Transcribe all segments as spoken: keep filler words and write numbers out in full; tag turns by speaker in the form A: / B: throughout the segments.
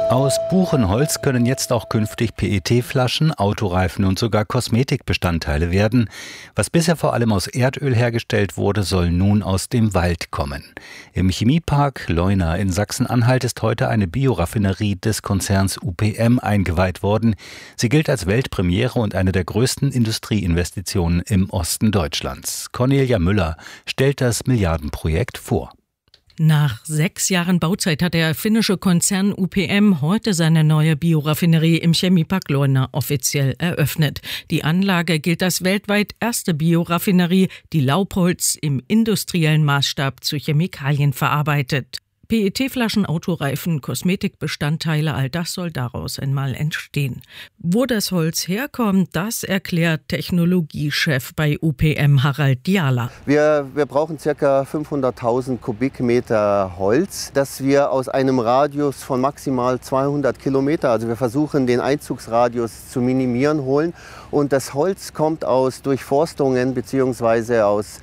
A: Aus Buchenholz können jetzt auch künftig P E T-Flaschen, Autoreifen und sogar Kosmetikbestandteile werden. Was bisher vor allem aus Erdöl hergestellt wurde, soll nun aus dem Wald kommen. Im Chemiepark Leuna in Sachsen-Anhalt ist heute eine Bioraffinerie des Konzerns U P M eingeweiht worden. Sie gilt als Weltpremiere und eine der größten Industrieinvestitionen im Osten Deutschlands. Cornelia Müller stellt das Milliardenprojekt vor.
B: Nach sechs Jahren Bauzeit hat der finnische Konzern U P M heute seine neue Bioraffinerie im Chemiepark Leuna offiziell eröffnet. Die Anlage gilt als weltweit erste Bioraffinerie, die Laubholz im industriellen Maßstab zu Chemikalien verarbeitet. P E T-Flaschen, Autoreifen, Kosmetikbestandteile, all das soll daraus einmal entstehen. Wo das Holz herkommt, das erklärt Technologiechef bei U P M Harald Diala.
C: Wir, wir brauchen ca. fünfhunderttausend Kubikmeter Holz, das wir aus einem Radius von maximal zweihundert Kilometer, also wir versuchen den Einzugsradius zu minimieren, holen. Und das Holz kommt aus Durchforstungen bzw. aus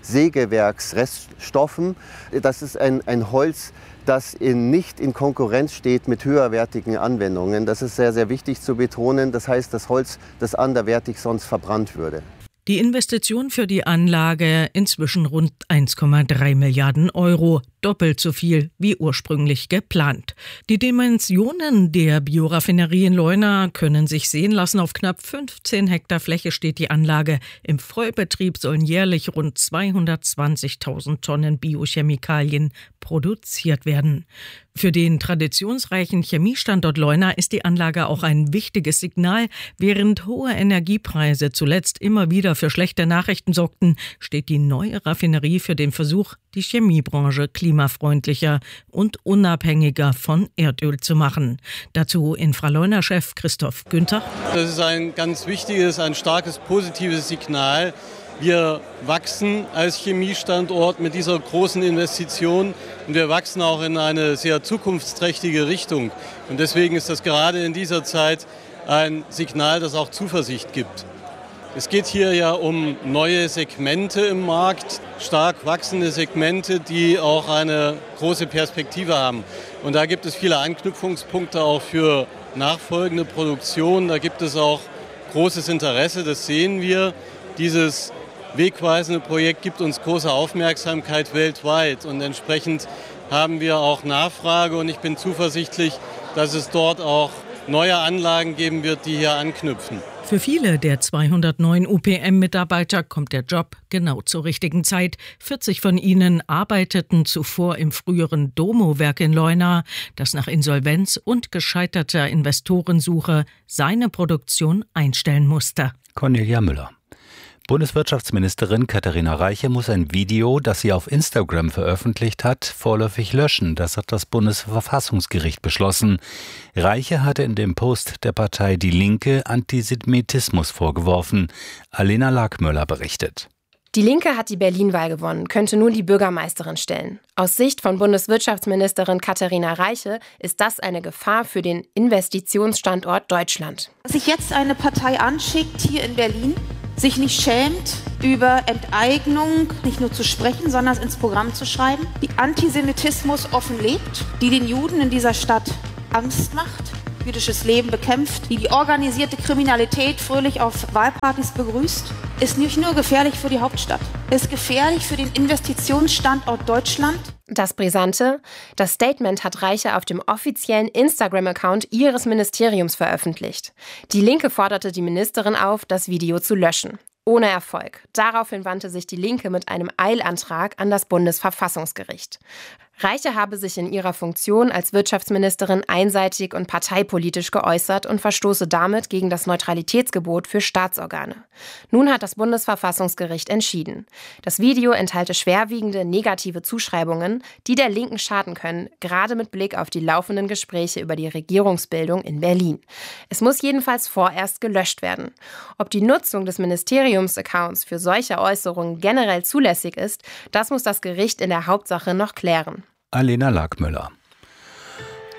C: Sägewerksreststoffen. Das ist ein, ein Holz, das in, nicht in Konkurrenz steht mit höherwertigen Anwendungen. Das ist sehr, sehr wichtig zu betonen. Das heißt, das Holz, das anderwertig sonst verbrannt würde.
B: Die Investition für die Anlage inzwischen rund eins Komma drei Milliarden Euro, doppelt so viel wie ursprünglich geplant. Die Dimensionen der Bioraffinerie in Leuna können sich sehen lassen. Auf knapp fünfzehn Hektar Fläche steht die Anlage. Im Vollbetrieb sollen jährlich rund zweihundertzwanzigtausend Tonnen Biochemikalien produziert werden. Für den traditionsreichen Chemiestandort Leuna ist die Anlage auch ein wichtiges Signal. Während hohe Energiepreise zuletzt immer wieder für schlechte Nachrichten sorgten, steht die neue Raffinerie für den Versuch, die Chemiebranche klimafreundlicher und unabhängiger von Erdöl zu machen. Dazu Infraleuna-Chef Christoph Günther.
D: Das ist ein ganz wichtiges, ein starkes, positives Signal. Wir wachsen als Chemiestandort mit dieser großen Investition und wir wachsen auch in eine sehr zukunftsträchtige Richtung. Und deswegen ist das gerade in dieser Zeit ein Signal, das auch Zuversicht gibt. Es geht hier ja um neue Segmente im Markt, stark wachsende Segmente, die auch eine große Perspektive haben. Und da gibt es viele Anknüpfungspunkte auch für nachfolgende Produktion. Da gibt es auch großes Interesse, das sehen wir. Dieses wegweisende Projekt gibt uns große Aufmerksamkeit weltweit und entsprechend haben wir auch Nachfrage und ich bin zuversichtlich, dass es dort auch neue Anlagen geben wird, die hier anknüpfen.
B: Für viele der zweihundertneun U P M-Mitarbeiter kommt der Job genau zur richtigen Zeit. vierzig von ihnen arbeiteten zuvor im früheren Domo-Werk in Leuna, das nach Insolvenz und gescheiterter Investorensuche seine Produktion einstellen musste.
A: Cornelia Müller. Bundeswirtschaftsministerin Katharina Reiche muss ein Video, das sie auf Instagram veröffentlicht hat, vorläufig löschen. Das hat das Bundesverfassungsgericht beschlossen. Reiche hatte in dem Post der Partei Die Linke Antisemitismus vorgeworfen. Alena Lagmöller berichtet.
E: Die Linke hat die Berlin-Wahl gewonnen, könnte nun die Bürgermeisterin stellen. Aus Sicht von Bundeswirtschaftsministerin Katharina Reiche ist das eine Gefahr für den Investitionsstandort Deutschland.
F: Dass sich jetzt eine Partei anschickt hier in Berlin, sich nicht schämt, über Enteignung nicht nur zu sprechen, sondern es ins Programm zu schreiben, die Antisemitismus offen lebt, die den Juden in dieser Stadt Angst macht, jüdisches Leben bekämpft, die die organisierte Kriminalität fröhlich auf Wahlpartys begrüßt, ist nicht nur gefährlich für die Hauptstadt, ist gefährlich für den Investitionsstandort Deutschland.
E: Das Brisante: Das Statement hat Reiche auf dem offiziellen Instagram-Account ihres Ministeriums veröffentlicht. Die Linke forderte die Ministerin auf, das Video zu löschen. Ohne Erfolg. Daraufhin wandte sich die Linke mit einem Eilantrag an das Bundesverfassungsgericht. Reiche habe sich in ihrer Funktion als Wirtschaftsministerin einseitig und parteipolitisch geäußert und verstoße damit gegen das Neutralitätsgebot für Staatsorgane. Nun hat das Bundesverfassungsgericht entschieden. Das Video enthalte schwerwiegende negative Zuschreibungen, die der Linken schaden können, gerade mit Blick auf die laufenden Gespräche über die Regierungsbildung in Berlin. Es muss jedenfalls vorerst gelöscht werden. Ob die Nutzung des Ministeriumsaccounts für solche Äußerungen generell zulässig ist, das muss das Gericht in der Hauptsache noch klären.
A: Alena Lagmöller.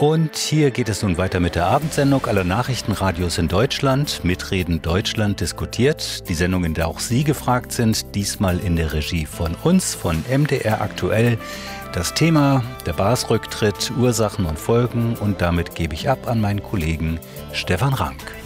A: Und hier geht es nun weiter mit der Abendsendung aller Nachrichtenradios in Deutschland. Mitreden Deutschland diskutiert. Die Sendung, in der auch Sie gefragt sind, diesmal in der Regie von uns, von M D R aktuell. Das Thema, der Baas-Rücktritt, Ursachen und Folgen. Und damit gebe ich ab an meinen Kollegen Stefan Rank.